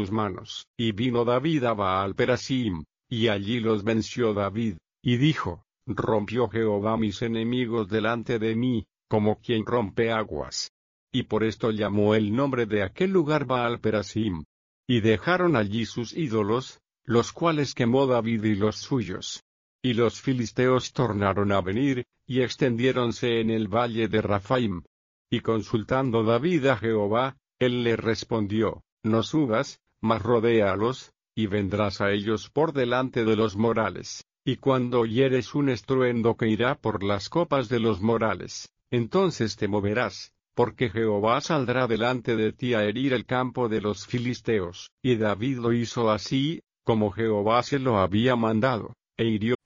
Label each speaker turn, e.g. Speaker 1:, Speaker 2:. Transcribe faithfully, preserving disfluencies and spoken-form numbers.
Speaker 1: manos. Y vino David a Baal Perasim, y allí los venció David, y dijo: rompió Jehová mis enemigos delante de mí, como quien rompe aguas. Y por esto llamó el nombre de aquel lugar Baal Perasim. Y dejaron allí sus ídolos, los cuales quemó David y los suyos. Y los filisteos tornaron a venir, y extendiéronse en el valle de Raphaim. Y consultando David a Jehová, él le respondió: no subas, mas rodéalos, y vendrás a ellos por delante de los morales. Y cuando oyeres un estruendo que irá por las copas de los morales, entonces te moverás, porque Jehová saldrá delante de ti a herir el campo de los filisteos. Y David lo hizo así, como Jehová se lo había mandado, e hirió